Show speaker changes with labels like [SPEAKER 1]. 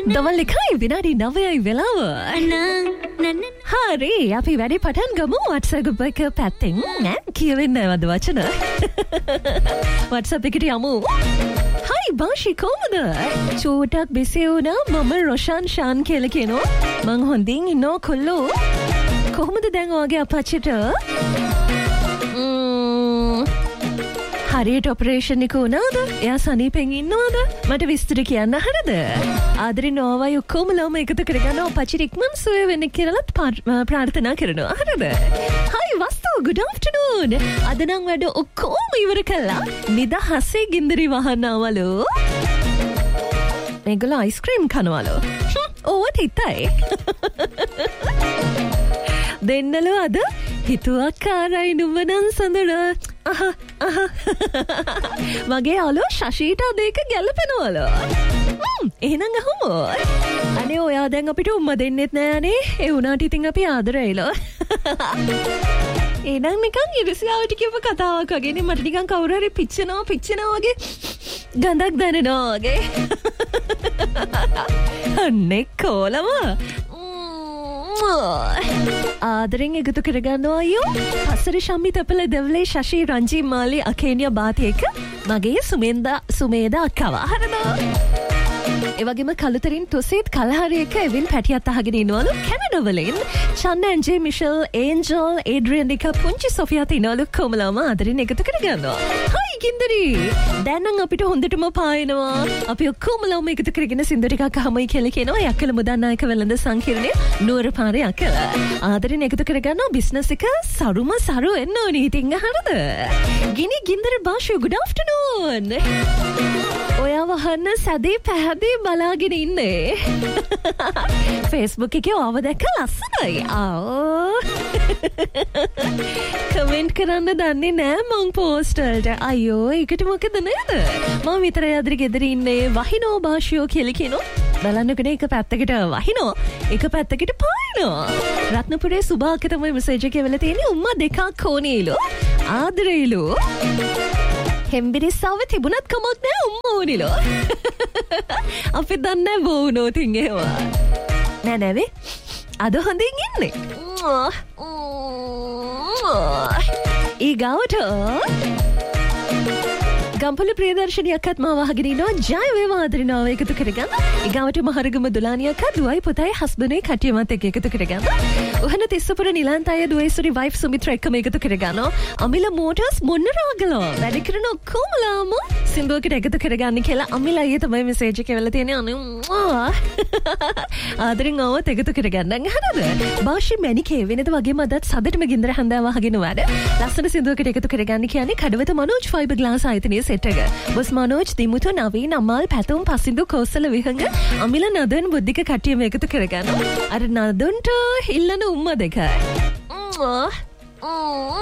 [SPEAKER 1] දවල් 1යි විනාඩි 9යි වෙලාව. හරි අපි වැඩි පටන් ගමු. WhatsApp එක පැත්තෙන් කියවෙන්නේ නැවද වචන. WhatsApp එකට යමු. හයි බාෂි කොහමද? චූටක් බිසි වුණා. මම රොෂාන් ෂාන් කියලා කියනවා. මං හොඳින් ඉන්නෝ කොල්ලෝ. කොහොමද දැන් ඔයාගේ අපච්චිට? හරියට ඔපරේෂන් එක වුණාද? එයා සනීපෙන් ඉන්නවද? මට විස්තර කියන්න හරිද? ආදරෙන් ඕවයි ඔක්කොම ළම එකතු කරගෙන අපච්චිට ඉක්මන් සුවය වෙන්න කියලාත් ප්‍රාර්ථනා කරනවා. හරිද? හයි වස්තු good afternoon. අද නම් වැඩ ඔක්කොම ඉවර කළා. නිදහසේ ගින්දරි වහන්නවලු. මේගොල්ලෝ අයිස්ක්‍රීම් කනවලු. ඕවට හිතයි. දෙන්නලු අද හිතුවක්කාරයි නුඹනම් සඳර. මගේ අලෝ ශශීට අදේක ගැලපෙනවලු. එහෙනම් අහමු. අනේ ඔයා දැන් අපිට උම්ම දෙන්නෙත් නෑනේ. ඒ වුණාට ඉතින් අපි ආදරයිලෝ. එහෙනම් නිකන් ඉරිසියාවට කියපු කතාවක් වගේනේ. මට නිකන් කවුරු හරි පිච්චෙනවා වගේ ගඳක් දැනෙනවා වගේ. අනේ කොලම ආදරෙන් එකතු කරගන්නවා අයියෝ. පස්සර ශම්මි තපල දෙවලේ ශශී රංජී මාලි අකේනියා බාතියක මගේ සුමේදා අක්කව. හරිද? ඒ වගේම කලුතරින් තුසිත් කලහරියක එවින් පැටියත් අහගෙන ඉන්නවලු. කැනඩාවලින් චන්න එන්ජේ මිෂෙල් ඒන්ජල් ඒඩ්‍රියන් එක පුංචි සොෆියාත් ඉන්නවලු. කොමලම ආදරෙන් එකතු කරගන්නවා. හයි ගින්දරි. දැන් නම් අපිට හොඳටම පායනවා. අපි ඔක්කොමලම එකතු කරගෙන සින්දු ටිකක් අහමයි කියලා කියනවා. යකල මුදන්නායක වෙළඳ සංකීර්ණය නුවර පාරේ යකල. ආදරෙන් එකතු කරගන්නවා. බිස්නස් එක සරුම සරු එන්න ඕනේ. ඉතින් හරිද? ගිනි ගින්දර බාෂු good afternoon. ඔයා වහන්න සැදී පැහැදී බලාගෙන ඉන්නේ. Facebook එකේ ඔව දැක්ක ලස්සනයි. කමෙන්ට් කරන්න දන්නේ නෑ මං පෝස්ට් වලට. අයියෝ ඒකට මොකද නේද? මම විතරයි අද ගෙදර ඉන්නේ. වහිනෝ භාෂියෝ කියලා කියනවා. බලන්නකනේ එක පැත්තකට වහිනෝ එක පැත්තකට පායනවා. රත්නපුරේ සුභාක තමයි මෙසේජ් එක එවලා තියෙන්නේ. උම්මා දෙකක් ඕනේලු. ආදරේලු. හෙම්බිරිස්සාව තිබුණත් කමක් නෑ උම්ම ඕනිලෝ. අපි දන්නේ බෝනෝත් ඉංගේවා. නෑ අද හොඳින් ඉන්නේ. ඊගාවට ගම්පල ප්‍රියදර්ශනියක්වත් මාව අහගෙන ඉන්නවා. ජය වේවා ආදරණාව එකතු කරගන්න. ඊගාවට මහරගම දුලානියක්වත් දුවයි පුතයි හස්බන්ඩ්ගේ කටියමත් එක්ක එකතු කරගන්න. උහන තිස්සපුර නිලාන්තය දුවේසුරි වයිෆ් සුමිත්‍ර එක්කම එකතු කරගන්නවා. අමිල මෝටර්ස් මොන්නරාගල වැඩ කරන ඔක්කොමලාම සින්දුවකට එකතු කරගන්න කියලා අමිල අයියේ තමයි මෙසේජ් එක එවලා තියෙන්නේ. අනේ ආදරෙන් ආවත් එකතු කරගන්න. හරිද? බාෂි මැනිකේ වෙනද වගේම අදත් සදටම ගින්දර හඳාව අහගෙන වැඩ. ලස්සන සින්දුවකට එකතු කරගන්න කියන්නේ කඩවත මනෝජ් ෆයිබර් ග්ලාස් ආයතනයේ සෙට් එක. බොස් මනෝජ් දිමුතු නවීන් අමාල් පැතුම් පසින්දු කෝසල විහංග අමිල නදන් බුද්ධික කට්ටියම එකතු කරගන්න. අර නදුන්ට ඉල්ලන උම්ම දෙක.